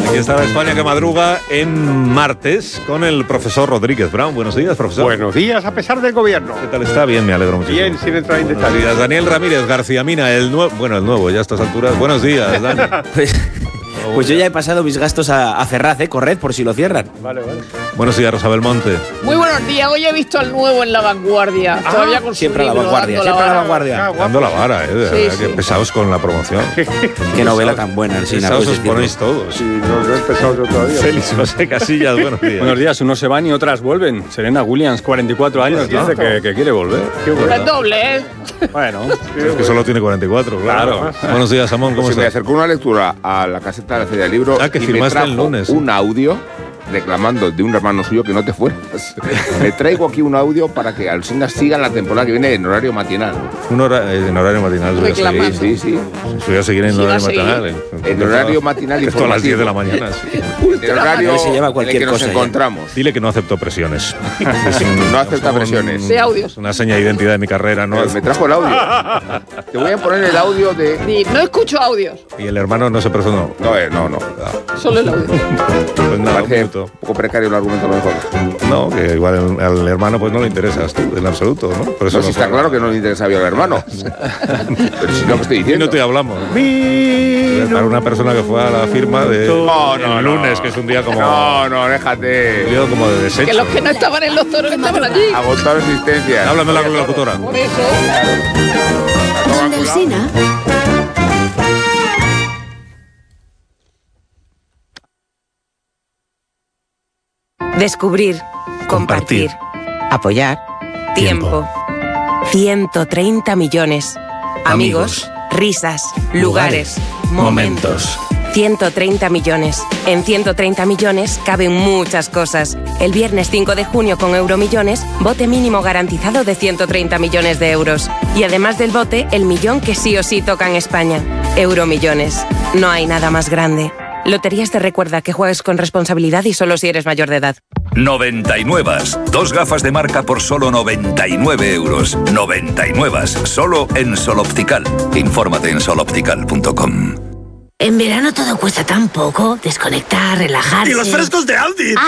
Aquí está la España que madruga en martes con el profesor Rodríguez Brown. Buenos días, profesor. Buenos días, a pesar del gobierno. ¿Qué tal está? Bien, me alegro mucho. Bien, sin entrar en Buenos detalles. días, Daniel Ramírez García Mina, el nuevo, ya a estas alturas. Buenos días, Dani. Pues yo ya he pasado mis gastos a Ferraz, corred por si lo cierran. Vale. Buenos días, Rosa Belmonte. Muy buenos días, hoy he visto al nuevo en La Vanguardia. Todavía con Siempre a la su libro, vanguardia, dando siempre a la vara. vanguardia. Dando la vara, de verdad, Sí, que sí. pesados con la promoción. Qué novela tan buena, Alsina. Pesados pues os ponéis todos. Sí, no he empezado yo todavía. Félix José Casillas, buenos días. Buenos días, unos se van y otras vuelven. Serena Williams, 44 años, dice que quiere volver. Qué bueno. Es doble, ¿eh? Bueno, Es que solo tiene 44, claro. Buenos días, Samón, ¿cómo Pues me estás? acercó una lectura a la caseta de la Feria del Libro Que y me firmaste trajo el lunes. un audio reclamando de un hermano suyo que no te fueras. Me traigo aquí un audio para que Alsina siga la temporada que viene en horario matinal. En horario matinal. voy a seguir. Reclamando. Sí. Voy a seguir en Sí, va a horario seguir. matinal. En horario matinal Esto a las 10 de la informativo. mañana, sí. El horario Se lleva en el cualquier que nos cosa ya. encontramos. Dile que no acepto presiones. No acepta presiones. De audios. Una seña de identidad de mi carrera, ¿no? Me trajo el audio. Te voy a poner el audio de... Di, no escucho audios, Y el hermano no se personó. No. solo el audio. Pues nada, un Parece minuto. un poco precario el argumento a lo mejor. No, que igual al hermano pues no le interesas tú, en absoluto, ¿no? Por eso No, si está claro que no le interesa al hermano. Pero si no, ¿qué estoy Y diciendo? no te hablamos. Para una persona que fue a la firma de el lunes, que es un día como... No, déjate. un día como de desecho. Que los que no estaban en los toros estaban allí. Agotar existencia. Háblame la locutora. Por eso. Donde Alsina. Descubrir, compartir, apoyar, tiempo. 130 millones. Amigos, risas, lugares, momentos. 130 millones. En 130 millones caben muchas cosas. El viernes 5 de junio con Euromillones, bote mínimo garantizado de 130 millones de euros. Y además del bote, el millón que sí o sí toca en España. Euromillones. No hay nada más grande. Loterías te recuerda que juegues con responsabilidad y solo si eres mayor de edad. 99. Dos gafas de marca por solo 99 euros. 99. Solo en Sol Optical. Infórmate en soloptical.com. En verano todo cuesta tan poco. Desconectar, relajarse. de Aldi!